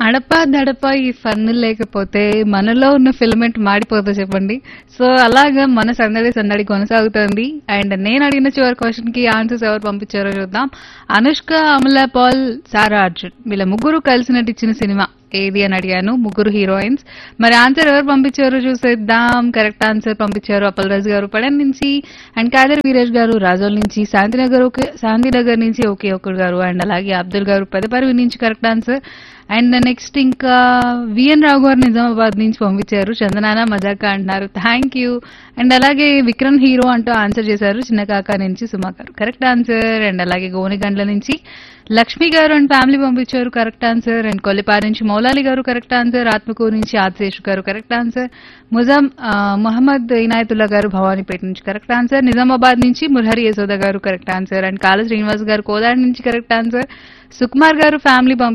అడపా దడపా ఈ ఫన్ లేకపోతే మనలో ఉన్న ఫిలమెంట్ మాడిపోతుందో చెప్పండి. సో అలాగా మన సందడి సందడి కొనసాగుతోంది. అండ్ నేను అడిగిన చివరి క్వశ్చన్ కి ఆన్సర్స్ ఎవరు పంపించారో చూద్దాం. అనుష్క, అమలా పాల్, సారా అర్జున్ వీళ్ళ ముగ్గురు కలిసి నటించిన సినిమా ఏది అని అడిగాను. ముగ్గురు హీరోయిన్స్. మరి ఆన్సర్ ఎవరు పంపించారో చూసేద్దాం. కరెక్ట్ ఆన్సర్ పంపించారు అప్పలరాజు గారు పడన్ నుంచి, అండ్ కాదర్ వీరేష్ గారు రాజోల్ నుంచి, శాంతినగర్ నుంచి ఒకే ఒక్కడు గారు, అండ్ అలాగే అబ్దుల్ గారు పెదపరివి నుంచి కరెక్ట్ ఆన్సర్. అండ్ నెక్స్ట్ ఇంకా విఎన్ రావు గారు నిజామాబాద్ నుంచి పంపించారు. చందనాన మజాక అంటున్నారు, థ్యాంక్ యూ. అండ్ అలాగే విక్రమ్ హీరో అంటూ ఆన్సర్ చేశారు చిన్నకాక నుంచి సుమా గారు, కరెక్ట్ ఆన్సర్. అండ్ అలాగే గోనిగండ్ల నుంచి లక్ష్మి గారు అండ్ ఫ్యామిలీ పంపించారు, కరెక్ట్ ఆన్సర్. అండ్ కొల్లిపారి నుంచి మౌలాలి గారు కరెక్ట్ ఆన్సర్. ఆత్మకూరు నుంచి ఆదిశేషు గారు కరెక్ట్ ఆన్సర్. మొహమ్మద్ ఇనాయతుల్లా గారు భవానీపేట నుంచి కరెక్ట్ ఆన్సర్. నిజామాబాద్ నుంచి మురహరి యశోద గారు కరెక్ట్ ఆన్సర్. అండ్ కాళ శ్రీనివాస్ గారు కోదాడ నుంచి కరెక్ట్ ఆన్సర్. సుకుమార్ గారు ఫ్యామిలీ